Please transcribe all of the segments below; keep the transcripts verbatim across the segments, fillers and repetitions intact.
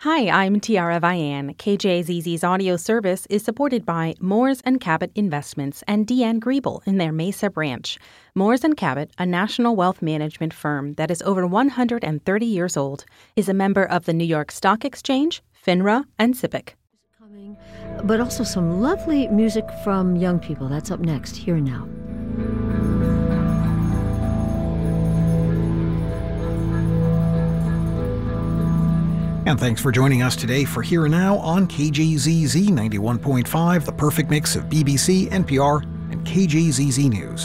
Hi, I'm Tiara Vian. K J Z Z's audio service is supported by Moores and Cabot Investments and Deanne Griebel in their Mesa branch. Moores and Cabot, a national wealth management firm that is over one hundred thirty years old, is a member of the New York Stock Exchange, FINRA, and SIPC. But also some lovely music from young people. That's up next, Here and Now. And thanks for joining us today for Here and Now on K J Z Z ninety-one point five, the perfect mix of B B C, N P R, and K J Z Z News.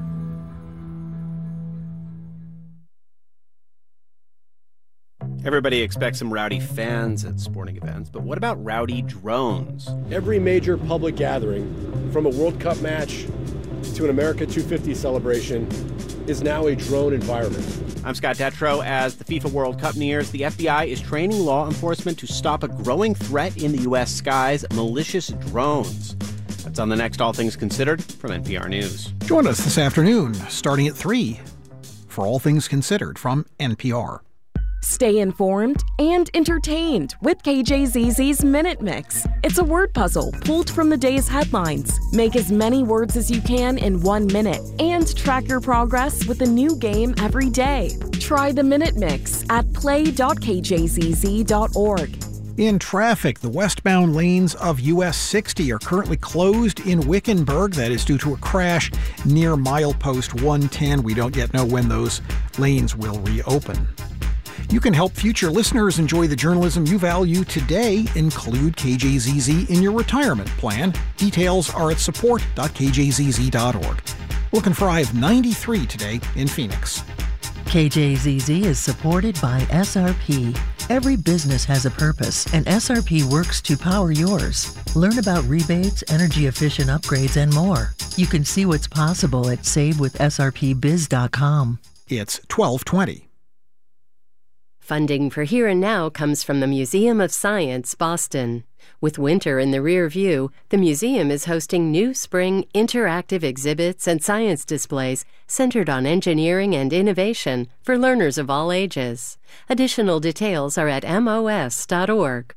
Everybody expects some rowdy fans at sporting events, but what about rowdy drones? Every major public gathering, from a World Cup match to an America two fifty celebration, is now a drone environment. I'm Scott Detrow. As the FIFA World Cup nears, the F B I is training law enforcement to stop a growing threat in the U S skies, malicious drones. That's on the next All Things Considered from N P R News. Join us this afternoon, starting at three, for All Things Considered from N P R. Stay informed and entertained with K J Z Z's Minute Mix. It's a word puzzle pulled from the day's headlines. Make as many words as you can in one minute and track your progress with a new game every day. Try the Minute Mix at play dot k j z z dot org. In traffic, the westbound lanes of U S sixty are currently closed in Wickenburg. That is due to a crash near milepost one ten. We don't yet know when those lanes will reopen. You can help future listeners enjoy the journalism you value today. Include K J Z Z in your retirement plan. Details are at support dot k j z z dot org. Looking for I ninety-three today in Phoenix. K J Z Z is supported by S R P. Every business has a purpose, and S R P works to power yours. Learn about rebates, energy-efficient upgrades, and more. You can see what's possible at save with s r p biz dot com. It's twelve twenty. Funding for Here and Now comes from the Museum of Science, Boston. With winter in the rear view, the museum is hosting new spring interactive exhibits and science displays centered on engineering and innovation for learners of all ages. Additional details are at m o s dot org.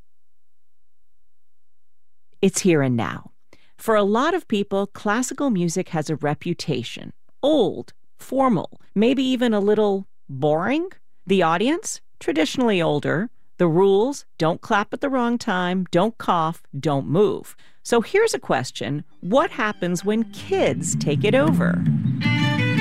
It's Here and Now. For a lot of people, classical music has a reputation. Old, formal, maybe even a little boring. The audience? Traditionally older. The rules: don't clap at the wrong time, don't cough, don't move. So here's a question. What happens when kids take it over?